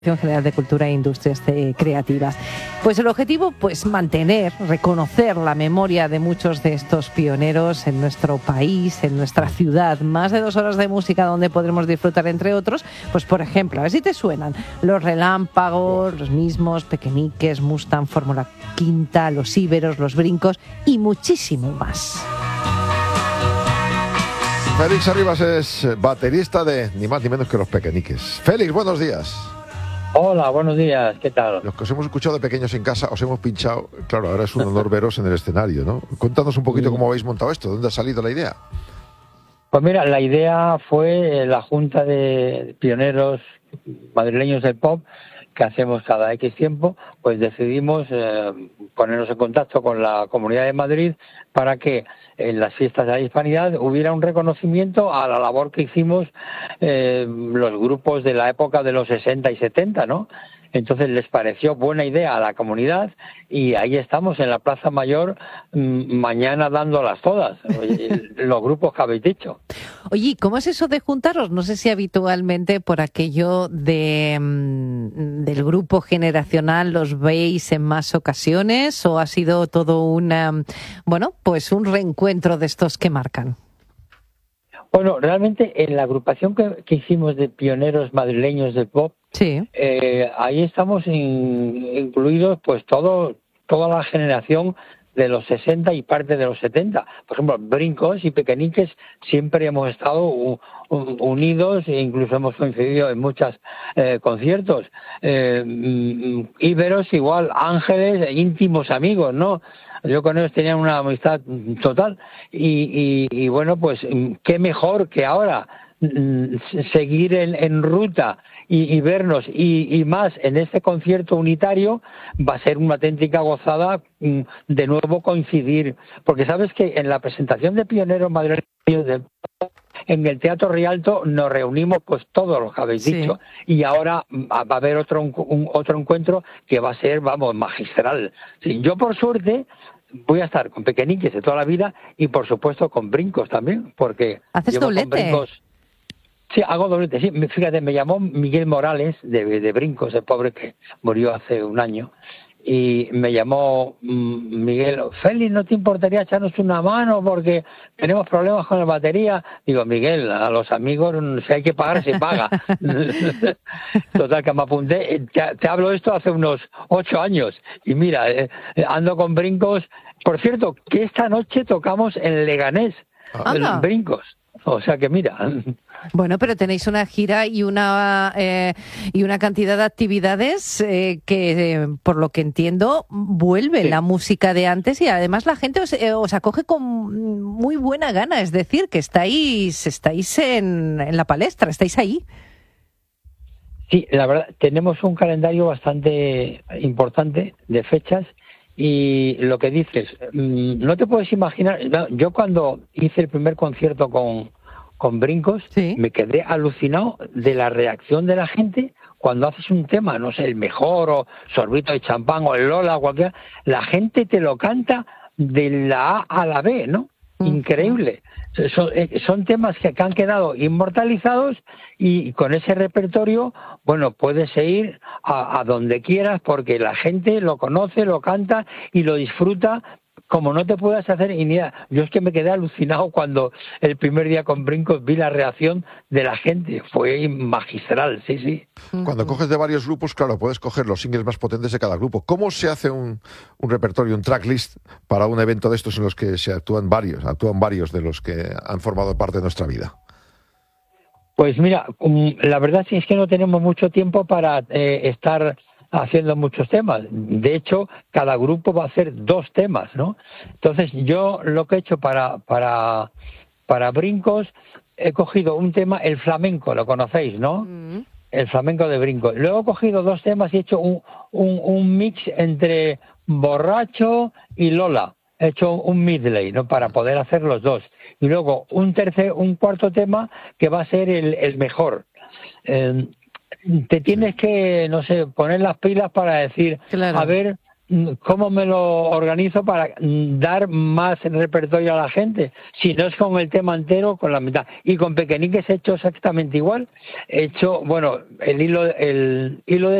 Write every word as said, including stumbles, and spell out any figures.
General de Cultura e Industrias eh, Creativas. Pues el objetivo, pues mantener, reconocer la memoria de muchos de estos pioneros en nuestro país, en nuestra ciudad. Más de dos horas de música donde podremos disfrutar, entre otros, pues por ejemplo, a ver si te suenan, Los Relámpagos, Los Mismos, Pequeñiques, Mustang, Fórmula Quinta, Los Íberos, Los Brincos y muchísimo más. Félix Arribas es baterista de ni más ni menos que Los Pequeñiques. Félix, buenos días. Hola, buenos días, ¿qué tal? Los que os hemos escuchado de pequeños en casa, os hemos pinchado. Claro, ahora es un honor veros en el escenario, ¿no? Cuéntanos un poquito cómo habéis montado esto, ¿dónde ha salido la idea? Pues mira, la idea fue la Junta de Pioneros Madrileños del Pop, que hacemos cada X tiempo, pues decidimos eh, ponernos en contacto con la Comunidad de Madrid para que en las fiestas de la Hispanidad hubiera un reconocimiento a la labor que hicimos eh, los grupos de la época de los sesenta y setenta, ¿no? Entonces les pareció buena idea a la comunidad y ahí estamos en la Plaza Mayor mmm, mañana dándolas todas, los grupos que habéis dicho. Oye, ¿cómo es eso de juntaros? No sé si habitualmente por aquello de mmm, del grupo generacional los veis en más ocasiones o ha sido todo una, bueno, pues un reencuentro de estos que marcan. Bueno, realmente en la agrupación que, que hicimos de pioneros madrileños del pop, sí. eh, ahí estamos in, incluidos pues todo toda la generación de los sesenta y parte de los setenta. Por ejemplo, Brincos y Pequeñiques siempre hemos estado u, u, unidos e incluso hemos coincidido en muchos eh, conciertos. Eh, Íberos igual, Ángeles, íntimos amigos, ¿no? Yo con ellos tenía una amistad total y, y, y bueno, pues qué mejor que ahora seguir en, en ruta y, y vernos y, y más en este concierto unitario va a ser una auténtica gozada de nuevo coincidir, porque sabes que en la presentación de Pioneros Madrileños del en el Teatro Rialto nos reunimos pues todos los que habéis sí. dicho y ahora va a haber otro un, otro encuentro que va a ser, vamos, magistral. Sí, yo por suerte voy a estar con Pequeñiques de toda la vida y por supuesto con Brincos también, porque ¿haces llevo doblete? Con Brincos. Sí, hago doblete, sí. Fíjate, me llamó Miguel Morales de, de Brincos, el pobre que murió hace un año. Y me llamó Miguel, Félix, ¿no te importaría echarnos una mano porque tenemos problemas con la batería? Digo, Miguel, a los amigos si hay que pagar, se paga. Total, que me apunté. Te, te hablo esto hace unos ocho años. Y mira, eh, ando con Brincos. Por cierto, que esta noche tocamos en Leganés, en Brincos. O sea que mira... Bueno, pero tenéis una gira y una eh, y una cantidad de actividades eh, que, eh, por lo que entiendo, vuelve sí. la música de antes y además la gente os, eh, os acoge con muy buena gana, es decir, que estáis estáis en, en la palestra, estáis ahí. Sí, la verdad, tenemos un calendario bastante importante de fechas y lo que dices, no te puedes imaginar, yo cuando hice el primer concierto con... con Brincos, sí. me quedé alucinado de la reacción de la gente cuando haces un tema, no sé, el mejor, o Sorbito de Champán, o el Lola, o cualquiera, la gente te lo canta de la A a la B, ¿no? Uh-huh. Increíble. Son, son temas que, que han quedado inmortalizados y con ese repertorio, bueno, puedes ir a, a donde quieras porque la gente lo conoce, lo canta y lo disfruta como no te puedas hacer ni idea. Yo es que me quedé alucinado cuando el primer día con Brincos vi la reacción de la gente. Fue magistral, sí, sí. Cuando coges de varios grupos, claro, puedes coger los singles más potentes de cada grupo. ¿Cómo se hace un, un repertorio, un tracklist para un evento de estos en los que se actúan varios, actúan varios de los que han formado parte de nuestra vida? Pues mira, la verdad sí es que no tenemos mucho tiempo para eh, estar... haciendo muchos temas. De hecho, cada grupo va a hacer dos temas, ¿no? Entonces, yo lo que he hecho para para para Brincos, he cogido un tema, el flamenco, lo conocéis, ¿no? Mm. El flamenco de Brincos. Luego he cogido dos temas y he hecho un, un, un mix entre Borracho y Lola. He hecho un medley, ¿no? Para poder hacer los dos. Y luego un tercer, un cuarto tema que va a ser el, el mejor. Eh, te tienes que, no sé, poner las pilas para decir, claro. a ver, ¿cómo me lo organizo para dar más repertorio a la gente? Si no es con el tema entero, con la mitad. Y con Pequeñiques he hecho exactamente igual. He hecho, bueno, el hilo, el hilo de